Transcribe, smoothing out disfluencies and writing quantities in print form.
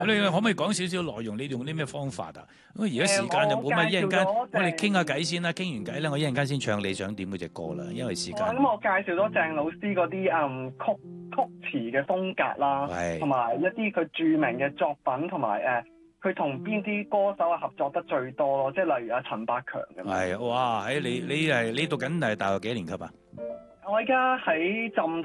咁你可唔可以講少少內容？你用啲咩方法啊？咁而家時間就冇乜，一陣間我哋傾下偈先啦。傾完偈咧，我一陣間先唱你想點嗰隻歌啦。因為時間。 咁我介紹咗鄭老師嗰啲曲詞嘅風格啦，同埋一啲佢著名嘅作品，同埋佢同邊啲歌手合作得最多咯，即係例如阿陳百強咁。 係哇！你讀緊大學幾年級啊？ 我而家喺浸